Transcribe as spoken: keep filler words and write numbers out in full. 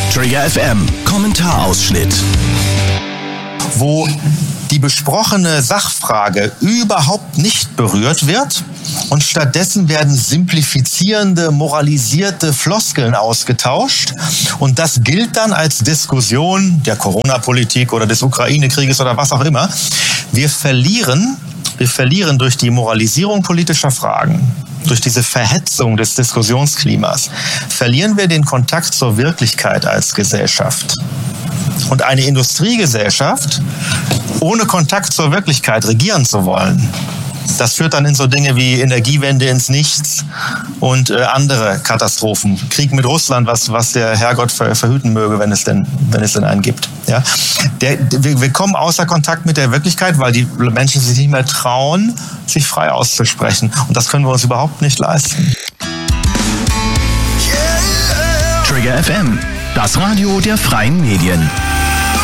Trigger F M, Kommentarausschnitt. Wo die besprochene Sachfrage überhaupt nicht berührt wird und stattdessen werden simplifizierende, moralisierte Floskeln ausgetauscht und das gilt dann als Diskussion der Corona-Politik oder des Ukraine-Krieges oder was auch immer. Wir verlieren, wir verlieren durch die Moralisierung politischer Fragen, durch diese Verhetzung des Diskussionsklimas, verlieren wir den Kontakt zur Wirklichkeit als Gesellschaft. Und eine Industriegesellschaft ohne Kontakt zur Wirklichkeit regieren zu wollen, das führt dann in so Dinge wie Energiewende ins Nichts und äh, andere Katastrophen. Krieg mit Russland, was, was der Herrgott ver, verhüten möge, wenn es denn, wenn es denn einen gibt. Ja? Der, wir, wir kommen außer Kontakt mit der Wirklichkeit, weil die Menschen sich nicht mehr trauen, sich frei auszusprechen. Und das können wir uns überhaupt nicht leisten. Trigger F M, das Radio der freien Medien.